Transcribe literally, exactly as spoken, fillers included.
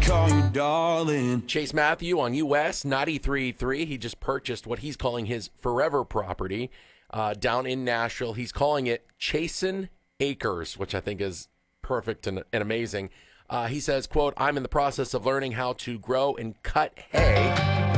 call you darling. Chase Matthew on U S ninety-three point three. He just purchased what he's calling his forever property uh, down in Nashville. He's calling it Chasin Acres, which I think is perfect and, and amazing. Uh, he says, quote, I'm in the process of learning how to grow and cut hay.